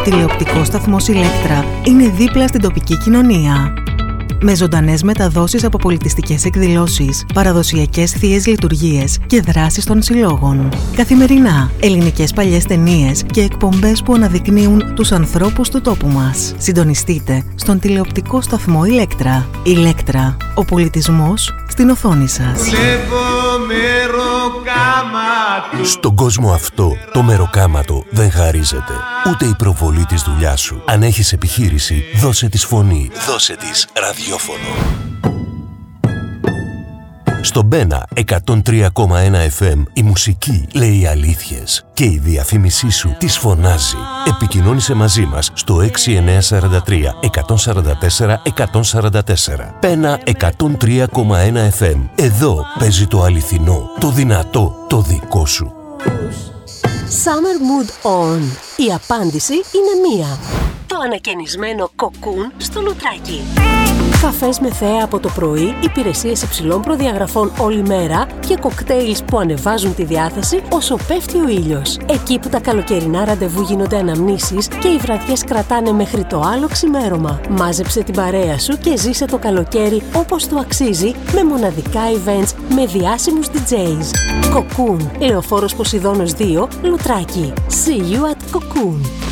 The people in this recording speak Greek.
τηλεοπτικός σταθμός Ηλέκτρα είναι δίπλα στην τοπική κοινωνία. Με ζωντανές μεταδόσεις από πολιτιστικές εκδηλώσεις, παραδοσιακές θείες λειτουργίες και δράσεις των συλλόγων. Καθημερινά, ελληνικές παλιές ταινίες και εκπομπές που αναδεικνύουν τους ανθρώπους του τόπου μας. Συντονιστείτε στον τηλεοπτικό σταθμό Ηλέκτρα. Ηλέκτρα, ο πολιτισμός στην οθόνη σας. Στον κόσμο αυτό, το μεροκάματο δεν χαρίζεται. Ούτε η προβολή της δουλειάς σου. Αν έχεις επιχείρηση, δώσε της φωνή. Δώσε της ραδιόφωνο. Στο Μπένα 103,1 FM η μουσική λέει αλήθειες και η διαφήμισή σου τις φωνάζει. Επικοινώνησε μαζί μας στο 6943 144 144. Μπένα 103,1 FM. Εδώ παίζει το αληθινό, το δυνατό, το δικό σου. Summer Mood On. Η απάντηση είναι μία. Το ανακαινισμένο κοκκούν στο Λουτράκι. Καφές με θέα από το πρωί, υπηρεσίες υψηλών προδιαγραφών όλη μέρα και κοκτέιλς που ανεβάζουν τη διάθεση όσο πέφτει ο ήλιος. Εκεί που τα καλοκαιρινά ραντεβού γίνονται αναμνήσεις και οι βραδιές κρατάνε μέχρι το άλλο ξημέρωμα. Μάζεψε την παρέα σου και ζήσε το καλοκαίρι όπως του αξίζει με μοναδικά events με διάσημους DJs. Cocoon, Λεωφόρος Ποσειδώνος 2, Λουτράκι. See you at Cocoon.